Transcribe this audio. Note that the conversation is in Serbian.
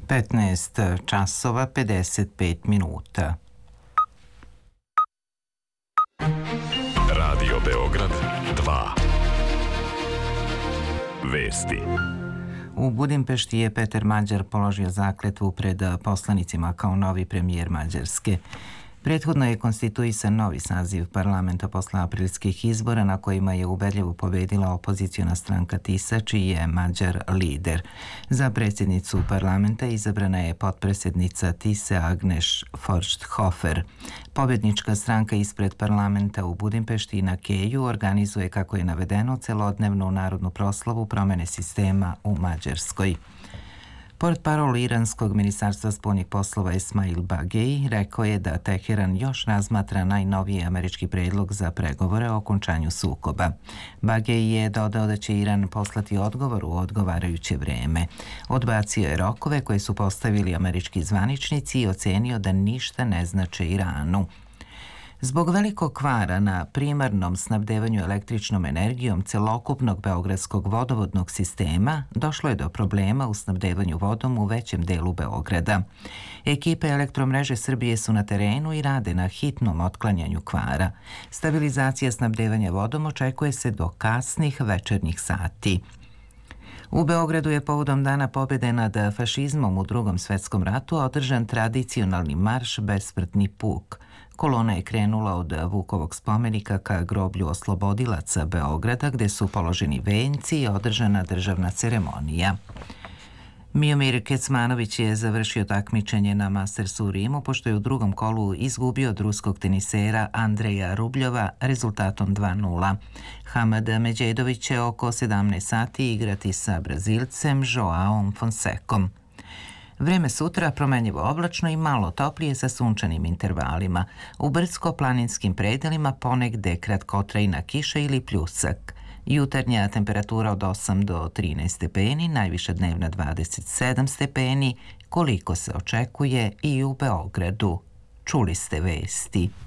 15 časova 55 minuta. Radio Beograd 2. Vesti. U Budimpešti je Peter Mađar položio zakletvu pred poslanicima kao novi premijer Mađarske. Prethodno je konstituisan novi saziv parlamenta posle aprilskih izbora na kojima je ubedljivo pobedila opoziciona stranka TISA, čiji je Mađar lider. Za predsjednicu parlamenta izabrana je potpredsjednica TISA Agneš Forsthofer. Pobjednička stranka ispred parlamenta u Budimpešti na Keju organizuje, kako je navedeno, celodnevnu narodnu proslavu promene sistema u Mađarskoj. Portparol iranskog ministarstva spoljnih poslova Esmail Bagej rekao je da Teheran još razmatra najnoviji američki predlog za pregovore o okončanju sukoba. Bagej je dodao da će Iran poslati odgovor u odgovarajuće vreme. Odbacio je rokove koje su postavili američki zvaničnici i ocenio da ništa ne znače Iranu. Zbog velikog kvara na primarnom snabdevanju električnom energijom celokupnog beogradskog vodovodnog sistema došlo je do problema u snabdevanju vodom u većem delu Beograda. Ekipe Elektromreže Srbije su na terenu i rade na hitnom otklanjanju kvara. Stabilizacija snabdevanja vodom očekuje se do kasnih večernjih sati. U Beogradu je povodom Dana pobjede nad fašizmom u Drugom svetskom ratu održan tradicionalni marš Besmrtni puk. Kolona je krenula od Vukovog spomenika ka groblju oslobodilaca Beograda, gde su položeni venci i održana državna ceremonija. Miomir Kecmanović je završio takmičenje na Mastersu u Rimu, pošto je u drugom kolu izgubio od ruskog tenisera Andreja Rubljova rezultatom 2:0. Hamad Međedović će oko 17 sati igrati sa Brazilcem Joaom Fonsecom. Vreme sutra promenljivo oblačno i malo toplije sa sunčanim intervalima. U brdsko-planinskim predelima ponegde kratkotrajna kiša ili pljusak. Jutarnja temperatura od 8 do 13 stepeni, najviša dnevna 27 stepeni, koliko se očekuje i u Beogradu. Čuli ste vesti.